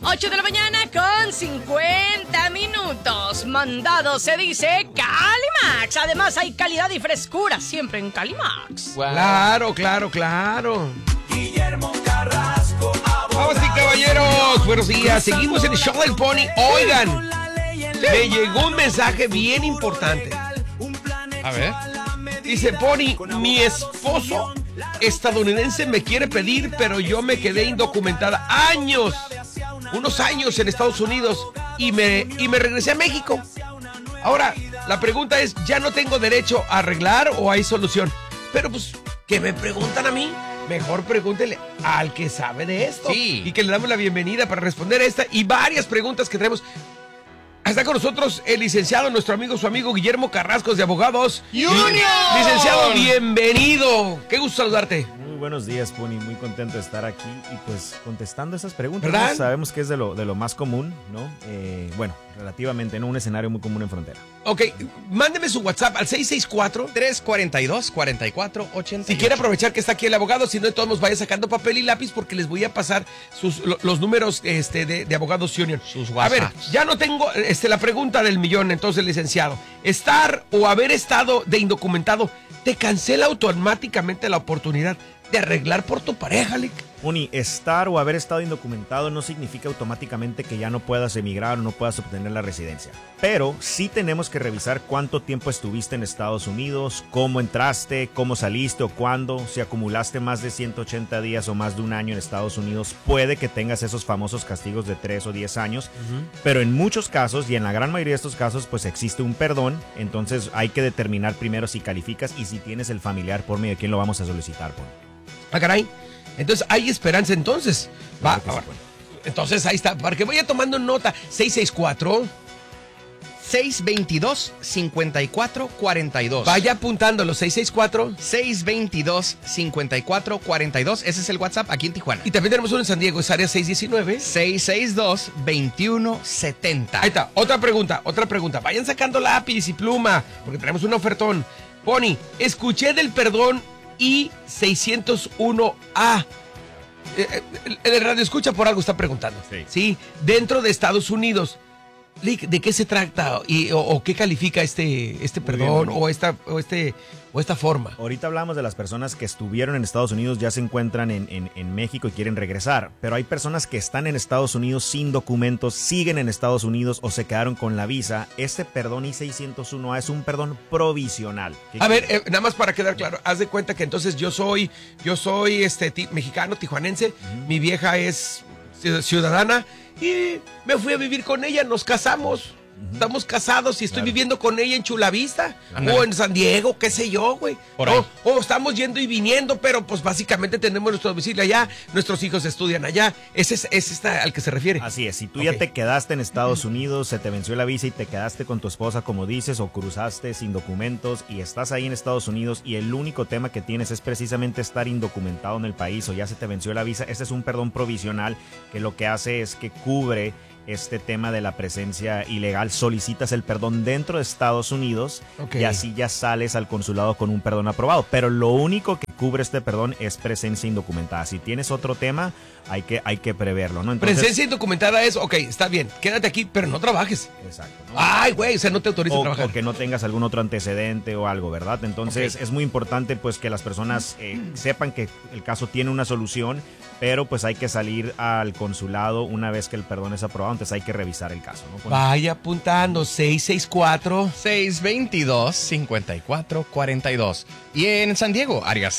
8 de la mañana con 50 minutos. Mandado se dice Calimax. Además hay calidad y frescura siempre en Calimax. Wow. Claro. Guillermo Carrasco, Vamos y caballeros, buenos días. Seguimos en el show del Pony. Oigan, me llegó un mensaje bien importante. A ver. Dice Pony, mi esposo estadounidense me quiere pedir, pero yo me quedé indocumentada unos años en Estados Unidos y me regresé a México. Ahora, la pregunta es, ¿ya no tengo derecho a arreglar o hay solución? Pero pues, ¿qué me preguntan a mí? Mejor pregúntele al que sabe de esto. Sí. Y que le damos la bienvenida para responder esta y varias preguntas que tenemos. Está con nosotros el licenciado, su amigo Guillermo Carrascos de Abogados Union. Licenciado, bienvenido. Qué gusto saludarte. Muy buenos días, Pony. Muy contento de estar aquí y pues contestando esas preguntas. ¿Verdad? ¿No? Sabemos que es de lo más común, ¿no? Bueno, relativamente, ¿no? Un escenario muy común en frontera. Ok, mándeme su WhatsApp al 664. 342-4488. Si quiere aprovechar que está aquí el abogado, si no de todos nos vaya sacando papel y lápiz porque les voy a pasar los números de Abogados Union. Sus A ver, WhatsApps. ya no tengo la pregunta del millón, entonces, licenciado. ¿Estar o haber estado de indocumentado te cancela automáticamente la oportunidad de arreglar por tu pareja, Lick? Pony, estar o haber estado indocumentado no significa automáticamente que ya no puedas emigrar o no puedas obtener la residencia. Pero sí tenemos que revisar cuánto tiempo estuviste en Estados Unidos, cómo entraste, cómo saliste o cuándo. Si acumulaste más de 180 días o más de un año en Estados Unidos, puede que tengas esos famosos castigos de 3 o 10 años. Pero en muchos casos, y en la gran mayoría de estos casos, pues existe un perdón. Entonces hay que determinar primero si calificas y si tienes el familiar por medio de quién lo vamos a solicitar, Pony. Ah, caray. Entonces, hay esperanza entonces. Va, Claro que sí, ahora. Entonces, ahí está. Para que vaya tomando nota. 664. 622-5442. Vaya apuntándolo. 664. 622-5442. Ese es el WhatsApp aquí en Tijuana. Y también tenemos uno en San Diego. Es área 619. 662-2170. Ahí está. Otra pregunta. Vayan sacando lápiz y pluma. Porque tenemos un ofertón. Pony, escuché del perdón I-601A. El radio escucha por algo está preguntando. Sí. Dentro de Estados Unidos. Lick, ¿de qué se trata? ¿O qué califica este perdón? bien, O esta forma. Ahorita hablamos de las personas que estuvieron en Estados Unidos, ya se encuentran en México y quieren regresar. Pero hay personas que están en Estados Unidos sin documentos, siguen en Estados Unidos o se quedaron con la visa. Este perdón I-601A es un perdón provisional. A ver, nada más para quedar claro, haz de cuenta que entonces yo soy mexicano, tijuanense, mi vieja es ciudadana y me fui a vivir con ella, nos casamos. Estamos casados y estoy viviendo con ella en Chula Vista o en San Diego, qué sé yo, güey. O estamos yendo y viniendo, pero pues básicamente tenemos nuestro domicilio allá, nuestros hijos estudian allá. Ese es al que se refiere. Así es, si tú ya te quedaste en Estados Unidos, se te venció la visa y te quedaste con tu esposa, como dices, o cruzaste sin documentos y estás ahí en Estados Unidos y el único tema que tienes es precisamente estar indocumentado en el país o ya se te venció la visa, este es un perdón provisional que lo que hace es que cubre este tema de la presencia ilegal, solicitas el perdón dentro de Estados Unidos y así ya sales al consulado con un perdón aprobado. Pero lo único que cubre este perdón es presencia indocumentada. Si tienes otro tema, hay que preverlo, ¿no? Entonces, presencia indocumentada es, está bien, quédate aquí, pero no trabajes. Exacto, ¿no? Ay, güey, o sea, no te autoriza a trabajar. O que no tengas algún otro antecedente o algo, ¿verdad? Entonces es muy importante pues que las personas sepan que el caso tiene una solución, pero pues hay que salir al consulado una vez que el perdón es aprobado, entonces hay que revisar el caso, ¿no? Vaya apuntando, 664. 622-5442. Y en San Diego, área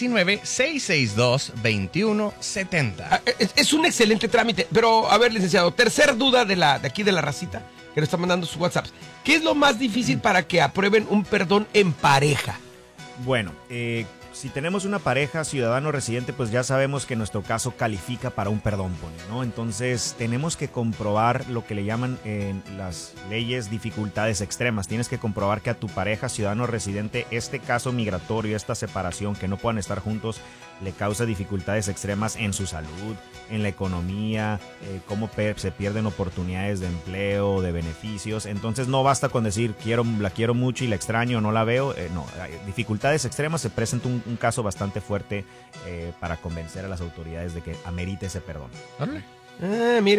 619-662-2170. Es un excelente trámite, pero a ver, licenciado, tercer duda de aquí de la racita que nos está mandando sus WhatsApps. ¿Qué es lo más difícil para que aprueben un perdón en pareja? Bueno, si tenemos una pareja ciudadano residente, pues ya sabemos que nuestro caso califica para un perdón, ¿no? Entonces tenemos que comprobar lo que le llaman en las leyes dificultades extremas. Tienes que comprobar que a tu pareja ciudadano residente este caso migratorio, esta separación, que no puedan estar juntos, le causa dificultades extremas en su salud, en la economía, cómo se pierden oportunidades de empleo, de beneficios. Entonces no basta con decir la quiero mucho y la extraño, no la veo. No, dificultades extremas, se presenta un caso bastante fuerte para convencer a las autoridades de que amerite ese perdón. Mira.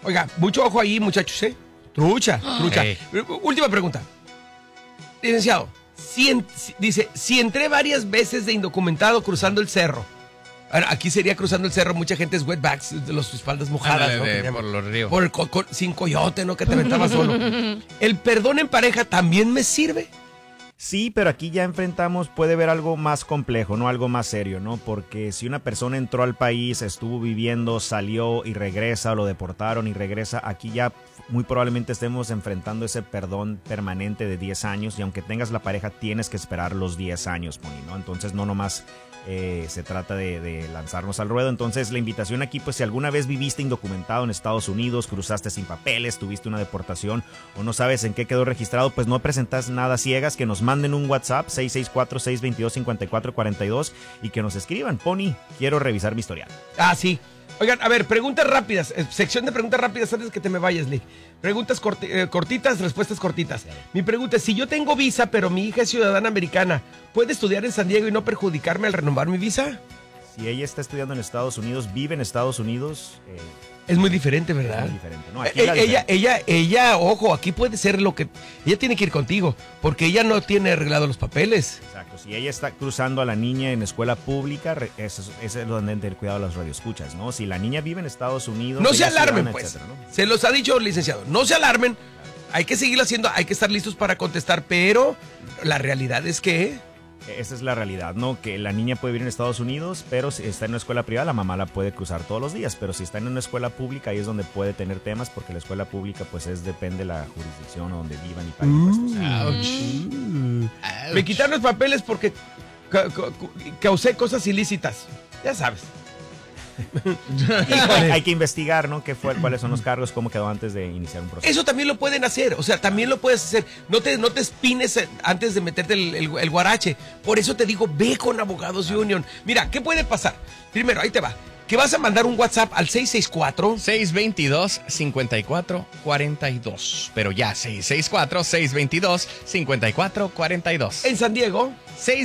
Oiga, mucho ojo ahí, muchachos, ¿eh? Trucha. Ey. Última pregunta. Licenciado, dice, si entré varias veces de indocumentado cruzando el cerro. Ahora, aquí sería cruzando el cerro, mucha gente es wetbacks, de las espaldas mojadas, Ándale, ¿no? Que por llaman. los ríos. Sin coyote, ¿no? Que te aventabas solo. ¿El perdón en pareja también me sirve? Sí, pero aquí ya enfrentamos, puede ver algo más complejo, no algo más serio, ¿no? Porque si una persona entró al país, estuvo viviendo, salió y regresa, o lo deportaron y regresa, aquí ya muy probablemente estemos enfrentando ese perdón permanente de 10 años y aunque tengas la pareja tienes que esperar los 10 años, Pony, ¿no? Entonces no nomás se trata de lanzarnos al ruedo. Entonces la invitación aquí, pues si alguna vez viviste indocumentado en Estados Unidos, cruzaste sin papeles, tuviste una deportación o no sabes en qué quedó registrado, pues no presentas nada ciegas, que nos manden un WhatsApp 664-622-5442 y que nos escriban, Pony, quiero revisar mi historial. Ah, sí. Oigan, a ver, preguntas rápidas. Sección de preguntas rápidas antes que te me vayas, Lee. Preguntas cortitas, respuestas cortitas. Mi pregunta es, si yo tengo visa, pero mi hija es ciudadana americana, ¿puede estudiar en San Diego y no perjudicarme al renovar mi visa? Si ella está estudiando en Estados Unidos, vive en Estados Unidos, Es muy diferente, ¿verdad? es muy diferente. No, aquí la diferencia- Ella, ojo, aquí puede ser lo que... Ella tiene que ir contigo, porque ella no tiene arreglado los papeles. Exacto, si ella está cruzando a la niña en escuela pública, eso es donde deben tener cuidado las radioescuchas, ¿no? Si la niña vive en Estados Unidos... No se ella es alarmen, ciudadana, pues. etcétera, ¿no? Se los ha dicho el licenciado. No se alarmen. Hay que seguirlo haciendo, hay que estar listos para contestar, pero la realidad es que... Esa es la realidad, ¿no? Que la niña puede vivir en Estados Unidos, pero si está en una escuela privada, la mamá la puede cruzar todos los días. Pero si está en una escuela pública, ahí es donde puede tener temas, porque la escuela pública, pues depende de la jurisdicción donde vivan y paguen impuestos. Me quitaron los papeles porque causé cosas ilícitas. Ya sabes. Hay que investigar, ¿no? ¿Cuáles son los cargos? ¿Cómo quedó antes de iniciar un proceso? Eso también lo pueden hacer, o sea, también lo puedes hacer. No te espines antes de meterte el guarache. Por eso te digo, ve con Abogados Union. Mira, ¿qué puede pasar? Primero, ahí te va. Que vas a mandar un WhatsApp al 664 622-5442. Pero ya, 664-622-5442. en San Diego.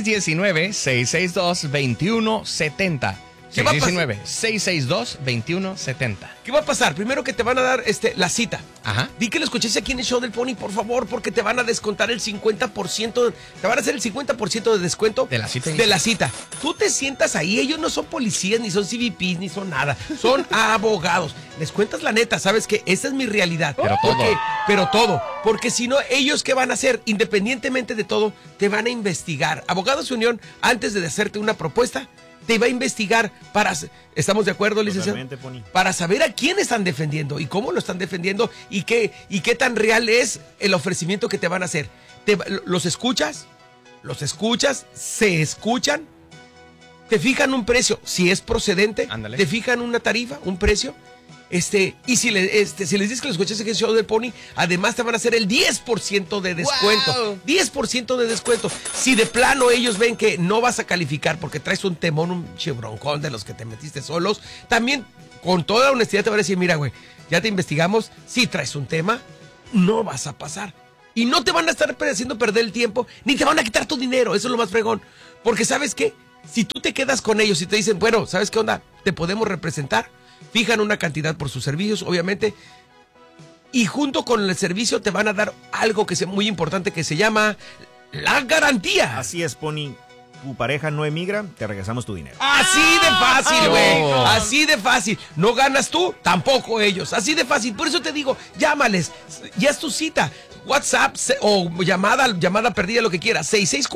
619-662-2170. ¿Qué va a pasar? 619-662-2170. ¿Qué va a pasar? Primero que te van a dar la cita. Ajá. Di que lo escuchaste aquí en el show del Pony, por favor, porque te van a descontar el 50%, te van a hacer el 50% de descuento De la cita. de la cita. Tú te sientas ahí, ellos no son policías, ni son CBPs, ni son nada, son abogados. Les cuentas la neta, ¿sabes qué? Esa es mi realidad. Pero todo. Pero todo, porque si no, ellos ¿qué van a hacer? Independientemente de todo, te van a investigar. Abogados Unión, antes de hacerte una propuesta, te va a investigar para... ¿Estamos de acuerdo, licenciado? Totalmente, Pony. Para saber a quién están defendiendo y cómo lo están defendiendo y qué tan real es el ofrecimiento que te van a hacer. ¿Los escuchas? ¿Se escuchan? ¿Te fijan un precio? Si es procedente, Ándale. ¿te fijan una tarifa, un precio? Y si les dices que lo escuchas en el show del Pony, además te van a hacer el 10% de descuento. ¡Wow! 10% de descuento. Si de plano ellos ven que no vas a calificar porque traes un temón, un chevroncón de los que te metiste solos, también con toda honestidad te van a decir, mira, güey, ya te investigamos, si traes un tema, no vas a pasar. Y no te van a estar haciendo perder el tiempo, ni te van a quitar tu dinero, eso es lo más fregón. Porque ¿sabes qué? Si tú te quedas con ellos y te dicen, bueno, ¿sabes qué onda? Te podemos representar. Fijan una cantidad por sus servicios, obviamente, y junto con el servicio te van a dar algo que es muy importante que se llama la garantía. Así es, Pony. Tu pareja no emigra, te regresamos tu dinero. Así de fácil, güey. Oh. Así de fácil. No ganas tú, tampoco ellos. Así de fácil. Por eso te digo, llámales. Ya es tu cita. WhatsApp o llamada perdida, lo que quieras.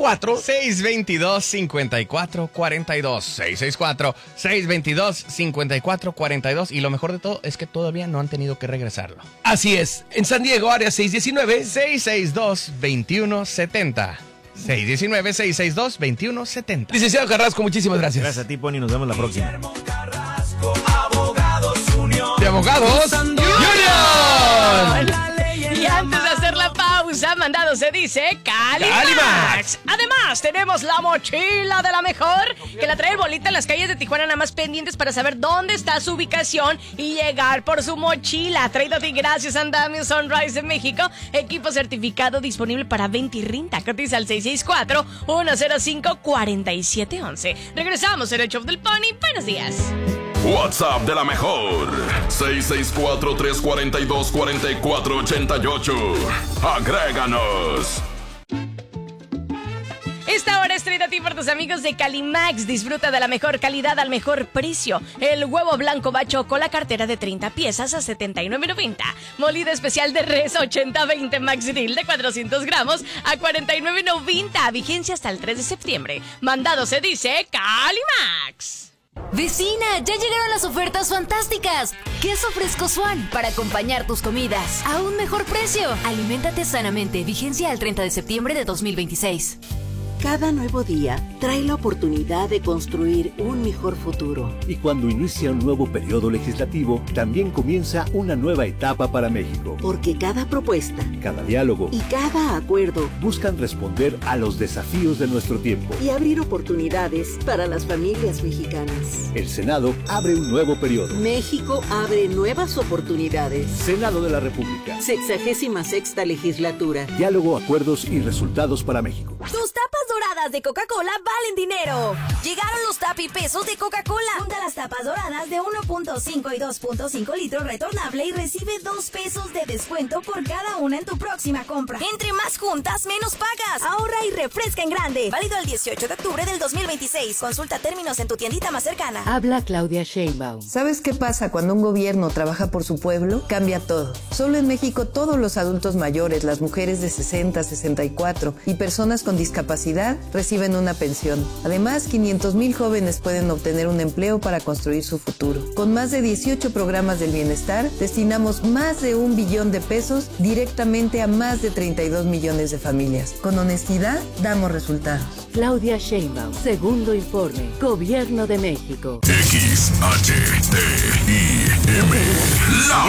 622-5442. 622-5442. Y lo mejor de todo es que todavía no han tenido que regresarlo. Así es. En San Diego, área 619. 662-2170. 619-662-2170. Licenciado Carrasco, muchísimas gracias. Gracias a ti, Pony. Nos vemos la próxima. Guillermo Carrasco, Abogados Unión. De Abogados Union. Y antes de hacer la pausa, mandado se dice Calimax. Calimax. Además, tenemos la mochila de la mejor, que la trae bolita en las calles de Tijuana, nada más pendientes para saber dónde está su ubicación y llegar por su mochila. Traído a ti gracias a Andamio Sunrise de México. Equipo certificado disponible para venta y renta. Cotiza al 664-105-4711. Regresamos en el show del Pony. Buenos días. WhatsApp de la mejor. 664-342-4488. Agréganos. Esta hora es traída a ti por tus amigos de Calimax. Disfruta de la mejor calidad al mejor precio. El huevo blanco bacho con la cartera de 30 piezas a $79.90. Molida especial de res 80-20 Max Grill de 400 gramos a $49.90. Vigencia hasta el 3 de septiembre. Mandado se dice Calimax. Vecina, ya llegaron las ofertas fantásticas. Queso fresco Swan para acompañar tus comidas a un mejor precio. Aliméntate sanamente. Vigencia al 30 de septiembre de 2026. Cada nuevo día trae la oportunidad de construir un mejor futuro. Y cuando inicia un nuevo periodo legislativo, también comienza una nueva etapa para México. Porque cada propuesta, cada diálogo y cada acuerdo buscan responder a los desafíos de nuestro tiempo y abrir oportunidades para las familias mexicanas. El Senado abre un nuevo periodo. México abre nuevas oportunidades. Senado de la República. 66ª legislatura. Diálogo, acuerdos y resultados para México. Tus tapas doradas de Coca-Cola valen dinero. Llegaron los tapipesos de Coca-Cola. Junta las tapas doradas de 1.5 y 2.5 litros retornable y recibe 2 pesos de descuento por cada una en tu próxima compra. Entre más juntas, menos pagas. Ahorra y refresca en grande. Válido el 18 de octubre del 2026. Consulta términos en tu tiendita más cercana. Habla Claudia Sheinbaum. ¿Sabes qué pasa cuando un gobierno trabaja por su pueblo? Cambia todo. Solo en México todos los adultos mayores, las mujeres de 60, 64 y personas con discapacidad reciben una pensión. Además, 500,000 jóvenes pueden obtener un empleo para construir su futuro. Con más de 18 programas del bienestar, destinamos más de $1 billón directamente a más de 32 millones de familias. Con honestidad, damos resultados. Claudia Sheinbaum, segundo informe, Gobierno de México. XHTIM, la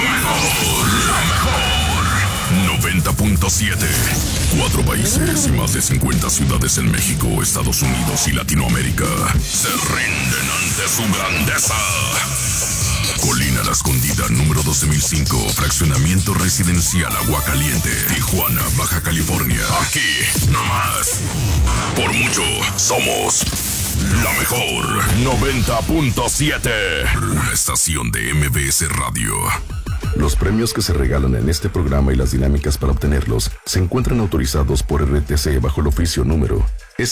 mejor 90.7. 4 países y más de 50 ciudades en México, Estados Unidos y Latinoamérica se rinden ante su grandeza. Colina La Escondida, número 12.005, fraccionamiento residencial Aguacaliente, Tijuana, Baja California. Aquí, nomás. Por mucho, somos la mejor 90.7. Una estación de MBS Radio. Los premios que se regalan en este programa y las dinámicas para obtenerlos se encuentran autorizados por RTC bajo el oficio número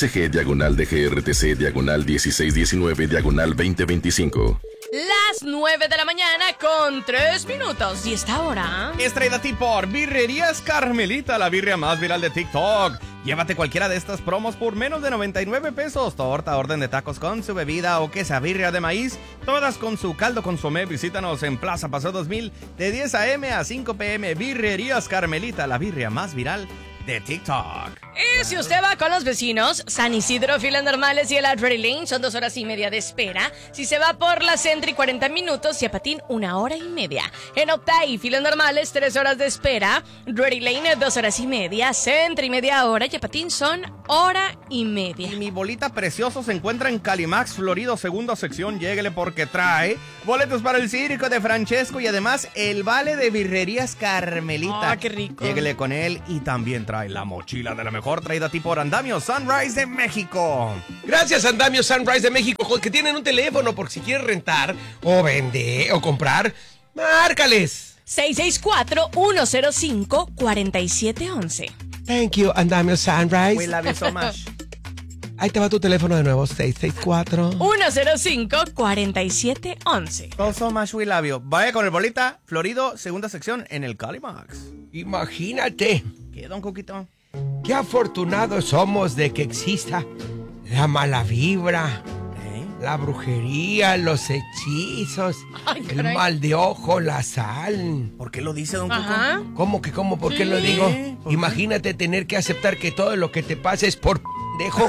SG-DGRTC-1619-2025. Las 9 de la mañana con 3 minutos. Y esta hora es traída a ti por Birrerías Carmelita, la birria más viral de TikTok. Llévate cualquiera de estas promos por menos de 99 pesos. Torta, orden de tacos con su bebida o quesabirria de maíz, todas con su caldo consomé. Visítanos en Plaza Paseo 2000 de 10 a.m. a 5 p.m. Birrerías Carmelita, la birria más viral de TikTok. Y si usted va con los vecinos, San Isidro, Filas Normales y el Drury Lane son 2 horas y media de espera. Si se va por la Sentry, 40 minutos y a Patín, 1 hora y media. En Optay, Filas Normales, 3 horas de espera. Drury Lane, 2 horas y media. Sentry, media hora y a Patín son 1 hora y media. Y mi bolita precioso se encuentra en Calimax, Florido, segunda sección. Lléguele porque trae boletos para el circo de Francesco y además el vale de Birrerías Carmelita. ¡Ah, qué rico! Lléguele con él y también trae la mochila de la mejor, traída a ti por Andamio Sunrise de México. Gracias, Andamio Sunrise de México, que tienen un teléfono por si quieres rentar o vender o comprar. Márcales. 664-105-4711. Thank you, Andamio Sunrise. We love you so much. Ahí te va tu teléfono de nuevo, 664-105-4711. So much we love you. Vaya con el bolita, Florido, segunda sección en el Calimax. Imagínate. ¿Qué, don Coquito? Qué afortunados somos de que exista la mala vibra, la brujería, los hechizos, el mal de ojo, la sal. ¿Por qué lo dice, don Ajá. Coco? ¿Cómo que cómo? ¿Por qué lo digo? Imagínate tener que aceptar que todo lo que te pasa es por pendejo.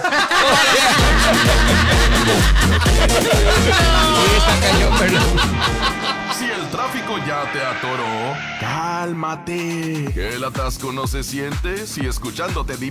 Si el tráfico ya te atoró, cálmate. Que el atasco no se siente si escuchándote